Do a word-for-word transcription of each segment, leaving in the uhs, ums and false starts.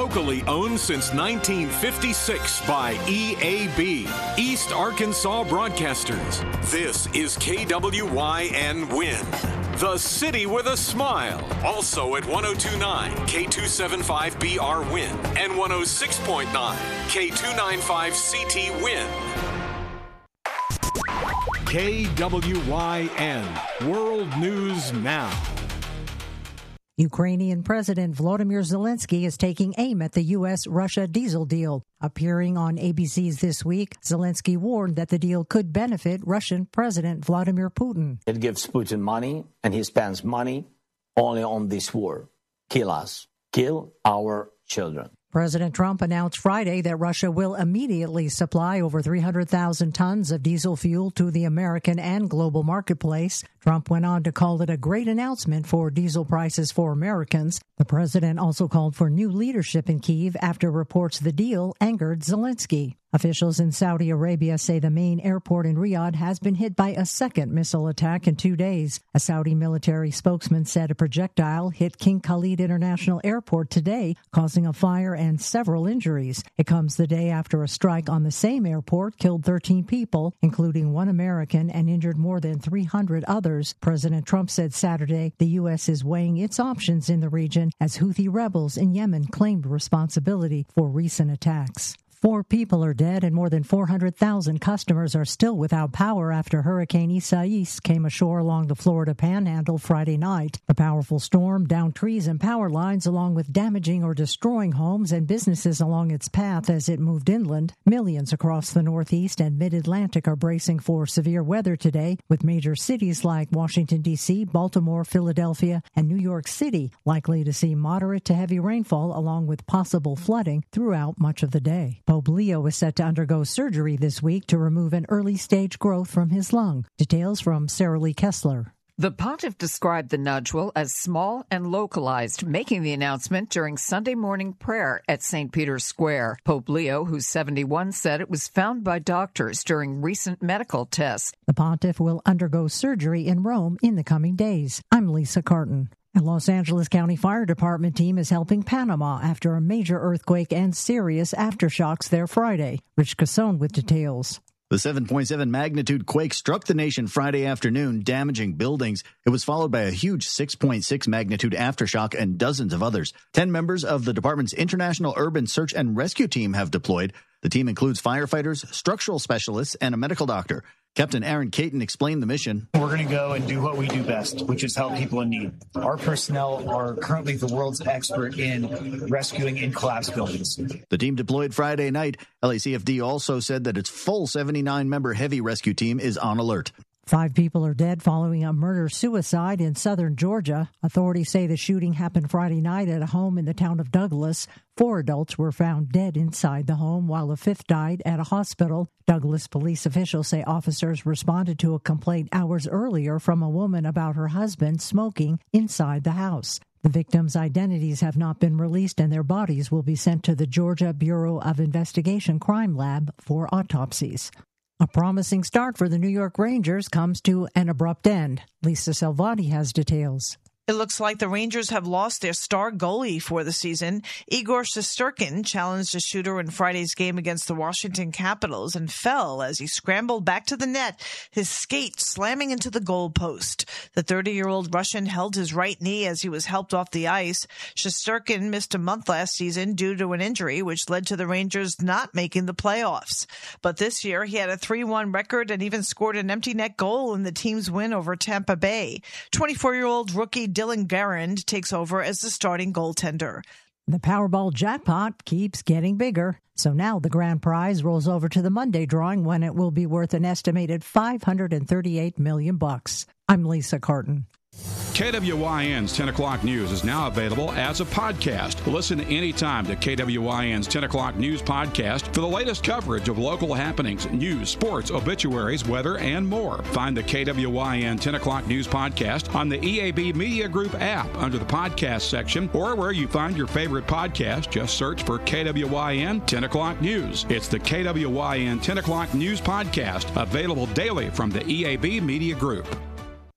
Locally owned since nineteen fifty-six by E A B, East Arkansas Broadcasters. This is K W Y N Win, the city with a smile. Also at one oh two point nine K two seventy-five B R Win and one oh six point nine K two ninety-five C T Win. K W Y N World News Now. Ukrainian President Volodymyr Zelensky is taking aim at the U S Russia diesel deal. Appearing on A B C's This Week, Zelensky warned that the deal could benefit Russian President Vladimir Putin. It gives Putin money, and he spends money only on this war. Kill us. Kill our children. President Trump announced Friday that Russia will immediately supply over three hundred thousand tons of diesel fuel to the American and global marketplace. Trump went on to call it a great announcement for diesel prices for Americans. The president also called for new leadership in Kyiv after reports the deal angered Zelensky. Officials in Saudi Arabia say the main airport in Riyadh has been hit by a second missile attack in two days. A Saudi military spokesman said a projectile hit King Khalid International Airport today, causing a fire and several injuries. It comes the day after a strike on the same airport killed thirteen people, including one American, and injured more than three hundred others. President Trump said Saturday the U S is weighing its options in the region as Houthi rebels in Yemen claimed responsibility for recent attacks. Four people are dead and more than four hundred thousand customers are still without power after Hurricane Isaias came ashore along the Florida Panhandle Friday night. The powerful storm downed trees and power lines along with damaging or destroying homes and businesses along its path as it moved inland. Millions across the Northeast and Mid-Atlantic are bracing for severe weather today, with major cities like Washington, D C, Baltimore, Philadelphia, and New York City likely to see moderate to heavy rainfall along with possible flooding throughout much of the day. Pope Leo is set to undergo surgery this week to remove an early-stage growth from his lung. Details from Sarah Lee Kessler. The pontiff described the nodule as small and localized, making the announcement during Sunday morning prayer at Saint Peter's Square. Pope Leo, who's seventy-one, said it was found by doctors during recent medical tests. The pontiff will undergo surgery in Rome in the coming days. I'm Lisa Carton. A Los Angeles County Fire Department team is helping Panama after a major earthquake and serious aftershocks there Friday. Rich Cassone with details. The seven point seven magnitude quake struck the nation Friday afternoon, damaging buildings. It was followed by a huge six point six magnitude aftershock and dozens of others. Ten members of the department's International Urban Search and Rescue Team have deployed. The team includes firefighters, structural specialists, and a medical doctor. Captain Aaron Caton explained the mission. We're going to go and do what we do best, which is help people in need. Our personnel are currently the world's expert in rescuing in collapsed buildings. The team deployed Friday night. L A C F D also said that its full seventy-nine member heavy rescue team is on alert. Five people are dead following a murder-suicide in southern Georgia. Authorities say the shooting happened Friday night at a home in the town of Douglas. Four adults were found dead inside the home, while a fifth died at a hospital. Douglas police officials say officers responded to a complaint hours earlier from a woman about her husband smoking inside the house. The victims' identities have not been released, and their bodies will be sent to the Georgia Bureau of Investigation Crime Lab for autopsies. A promising start for the New York Rangers comes to an abrupt end. Lisa Salvati has details. It looks like the Rangers have lost their star goalie for the season. Igor Shesterkin challenged a shooter in Friday's game against the Washington Capitals and fell as he scrambled back to the net, his skate slamming into the goal post. The thirty-year-old Russian held his right knee as he was helped off the ice. Shesterkin missed a month last season due to an injury, which led to the Rangers not making the playoffs. But this year, he had a three one record and even scored an empty net goal in the team's win over Tampa Bay. twenty-four-year-old rookie Dylan Garand takes over as the starting goaltender. The Powerball jackpot keeps getting bigger. So now the grand prize rolls over to the Monday drawing when it will be worth an estimated five hundred thirty-eight million bucks. I'm Lisa Carton. K W Y N's ten o'clock News is now available as a podcast. Listen anytime to K W Y N's ten o'clock News podcast for the latest coverage of local happenings, news, sports, obituaries, weather, and more. Find the K W Y N ten o'clock News podcast on the E A B Media Group app under the podcast section, or where you find your favorite podcast. Just search for K W Y N ten o'clock News. It's the K W Y N ten o'clock News podcast, available daily from the E A B Media Group.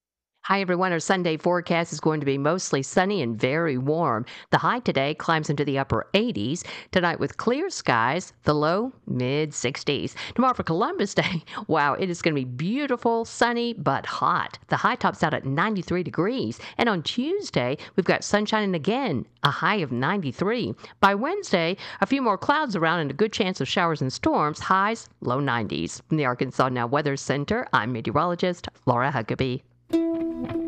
Hi, everyone. Our Sunday forecast is going to be mostly sunny and very warm. The high today climbs into the upper eighties. Tonight with clear skies, the low mid sixties. Tomorrow for Columbus Day, wow, it is going to be beautiful, sunny, but hot. The high tops out at ninety-three degrees. And on Tuesday, we've got sunshine and again, a high of ninety-three. By Wednesday, a few more clouds around and a good chance of showers and storms, highs low nineties. From the Arkansas Now Weather Center, I'm meteorologist Laura Huckabee.